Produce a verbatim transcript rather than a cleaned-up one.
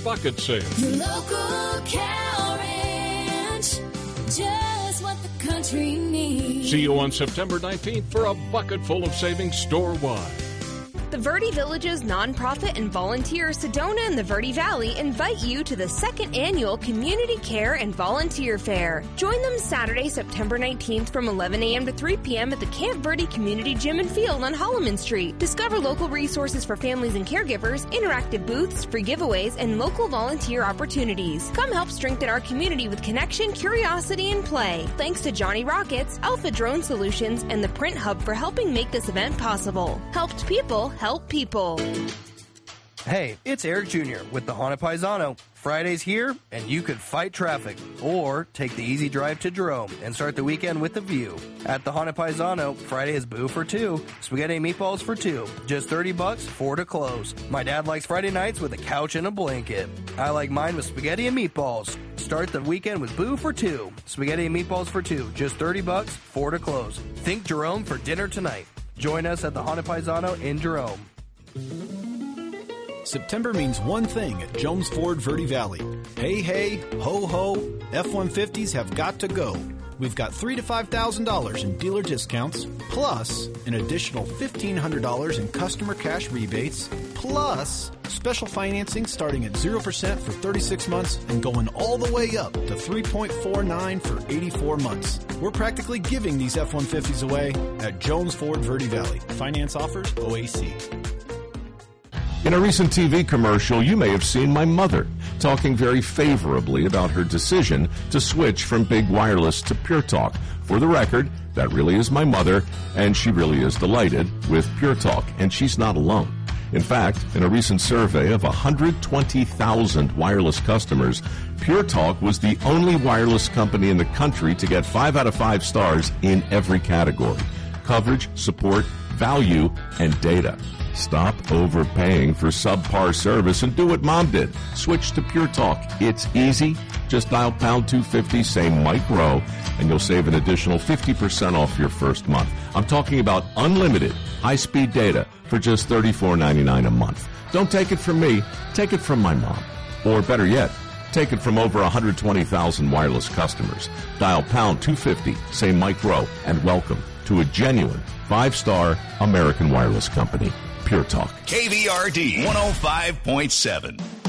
bucket sale. Your local cow ranch, just what the country needs. See you on September nineteenth for a bucket full of savings store-wide. The Verde Villages nonprofit and volunteer Sedona and the Verde Valley invite you to the second annual Community Care and Volunteer Fair. Join them Saturday, September nineteenth from eleven a.m. to three p.m. at the Camp Verde Community Gym and Field on Holloman Street. Discover local resources for families and caregivers, interactive booths, free giveaways, and local volunteer opportunities. Come help strengthen our community with connection, curiosity, and play. Thanks to Johnny Rockets, Alpha Drone Solutions, and the Print Hub for helping make this event possible. Helped people help people. Hey, it's Eric Junior with the Haunted Paisano. Friday's here, and you could fight traffic or take the easy drive to Jerome and start the weekend with a view. At the Haunted Paisano, Friday is boo for two, spaghetti and meatballs for two, just thirty bucks, four to close. My dad likes Friday nights with a couch and a blanket. I like mine with spaghetti and meatballs. Start the weekend with boo for two, spaghetti and meatballs for two, just thirty bucks, four to close. Think Jerome for dinner tonight. Join us at the Haunted Paisano in Jerome. September means one thing at Jones Ford Verde Valley. Hey, hey, ho, ho, F one fifties have got to go. We've got three thousand to five thousand dollars in dealer discounts, plus an additional fifteen hundred dollars in customer cash rebates, plus special financing starting at zero percent for thirty-six months and going all the way up to three point four nine for eighty-four months. We're practically giving these F one fifties away at Jones Ford Verde Valley. Finance offers O A C. In a recent T V commercial, you may have seen my mother talking very favorably about her decision to switch from big wireless to Pure Talk. For the record, that really is my mother, and she really is delighted with Pure Talk, and she's not alone. In fact, in a recent survey of one hundred twenty thousand wireless customers, Pure Talk was the only wireless company in the country to get five out of five stars in every category: coverage, support, value, and data. Stop overpaying for subpar service and do what Mom did. Switch to Pure Talk. It's easy. Just dial pound two fifty, say Mike Rowe, and you'll save an additional fifty percent off your first month. I'm talking about unlimited high-speed data for just thirty-four ninety-nine a month. Don't take it from me. Take it from my mom. Or better yet, take it from over one hundred twenty thousand wireless customers. Dial pound two fifty, say Mike Rowe, and welcome to a genuine five-star American wireless company. Pure Talk. K V R D one oh five point seven.